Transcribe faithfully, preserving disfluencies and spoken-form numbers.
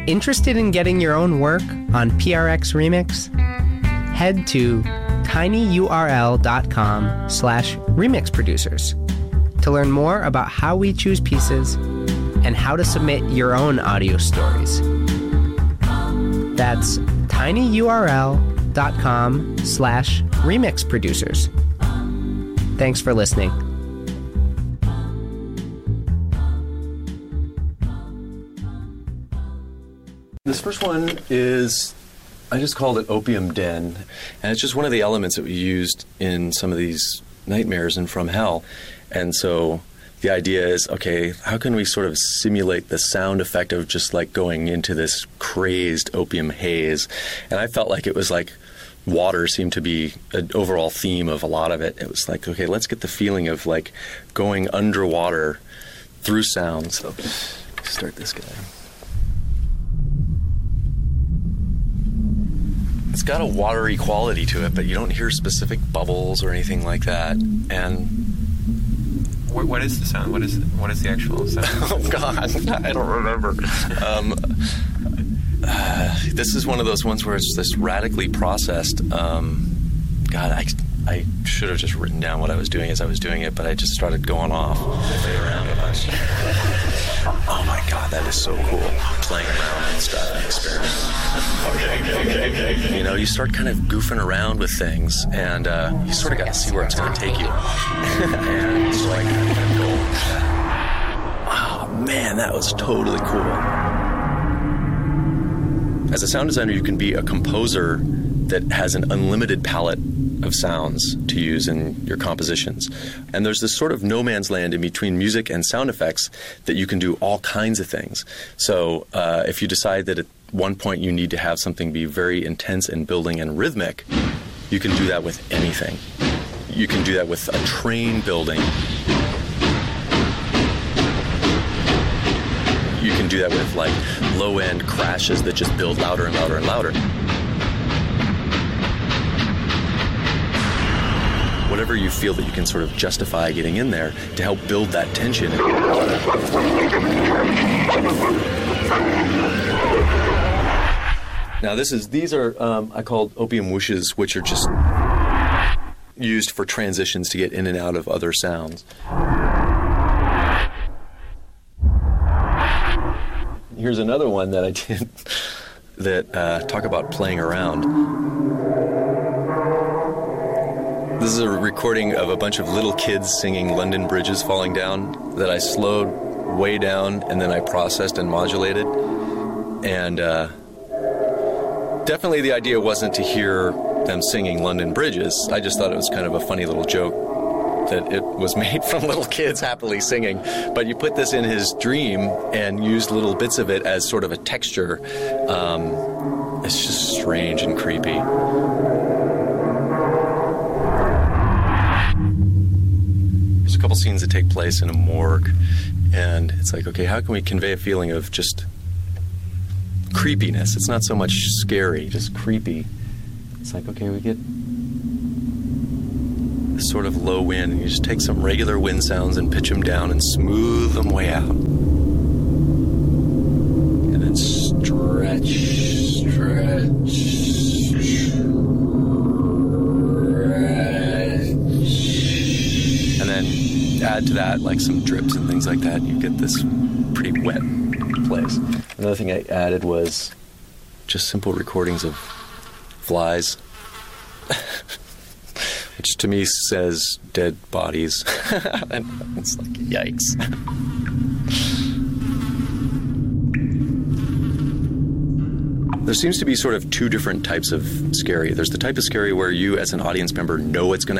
Interested in getting your own work on P R X Remix? Head to tinyurl.com slash remix producers to learn more about how we choose pieces and how to submit your own audio stories. That's tinyurl.com slash remix producers. Thanks for listening. This first one is, I just called it Opium Den, and it's just one of the elements that we used in some of these nightmares and From Hell. And so the idea is, okay, how can we sort of simulate the sound effect of just like going into this crazed opium haze? And I felt like it was like water seemed to be an overall theme of a lot of it. It was like, okay, let's get the feeling of like going underwater through sound. So start this guy. It's got a watery quality to it, but you don't hear specific bubbles or anything like that. And what, what is the sound? What is what is the actual sound? Oh God, I don't remember. um, uh, this is one of those ones where it's just radically processed. Um, God, I I should have just written down what I was doing as I was doing it, but I just started going off. Play around a bunch. Oh my God, that is so cool. Playing around and stuff and experimenting. You know, you start kind of goofing around with things, and uh, you sort of got to see where it's going to take you. And it's like, wow, man, that was totally cool. As a sound designer, you can be a composer that has an unlimited palette of sounds to use in your compositions. And there's this sort of no man's land in between music and sound effects that you can do all kinds of things. So uh, if you decide that at one point you need to have something be very intense and building and rhythmic, you can do that with anything. You can do that with a train building. You can do that with like low-end crashes that just build louder and louder and louder. Whatever you feel that you can sort of justify getting in there to help build that tension. Now this is, these are, um, I called opium whooshes, which are just used for transitions to get in and out of other sounds. Here's another one that I did that uh, talk about playing around. This is a recording of a bunch of little kids singing London Bridge is Falling Down that I slowed way down and then I processed and modulated. And uh, definitely the idea wasn't to hear them singing London Bridges. I just thought it was kind of a funny little joke that it was made from little kids happily singing. But you put this in his dream and used little bits of it as sort of a texture. Um, it's just strange and creepy. There's a couple scenes that take place in a morgue, and it's like, okay, how can we convey a feeling of just creepiness? It's not so much scary, just creepy. It's like, okay, we get this sort of low wind, and you just take some regular wind sounds and pitch them down and smooth them way out. And then stretch, stretch. Add to that like some drips and things like that, and you get this pretty wet place. Another thing I added was just simple recordings of flies, which to me says dead bodies. And it's like, yikes. There seems to be sort of two different types of scary. There's the type of scary where you as an audience member know it's going to